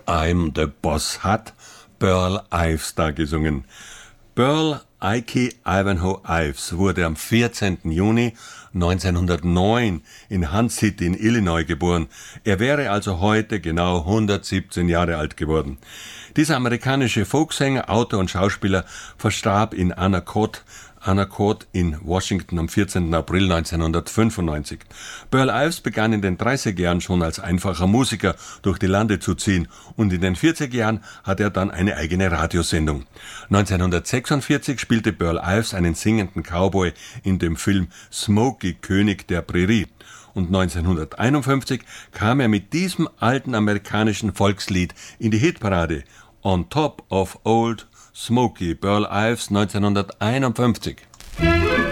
I'm the Boss hat Burl Ives da gesungen. Burl Ike Ivanhoe Ives wurde am 14. Juni 1909 in Hunt City in Illinois geboren. Er wäre also heute genau 117 Jahre alt geworden. Dieser amerikanische Folksänger, Autor und Schauspieler verstarb in Anacourt in Washington am 14. April 1995. Burl Ives begann in den 30er Jahren schon als einfacher Musiker durch die Lande zu ziehen und in den 40er Jahren hatte er dann eine eigene Radiosendung. 1946 spielte Burl Ives einen singenden Cowboy in dem Film Smokey, König der Prärie. Und 1951 kam er mit diesem alten amerikanischen Volkslied in die Hitparade. On Top of Old Smokey, Burl Ives 1951.